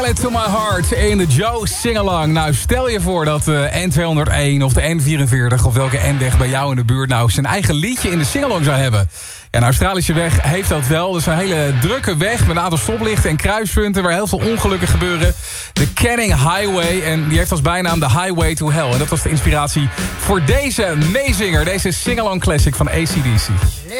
To My Heart in de Joe Singalong. Nou, stel je voor dat de N201 of de N44 of welke N-weg bij jou in de buurt nou zijn eigen liedje in de singalong zou hebben. Ja, een Australische weg heeft dat wel. Dat is een hele drukke weg met een aantal stoplichten en kruispunten waar heel veel ongelukken gebeuren. De Canning Highway, en die heeft als bijnaam de Highway to Hell. En dat was de inspiratie voor deze meezinger, deze singalong classic van AC/DC.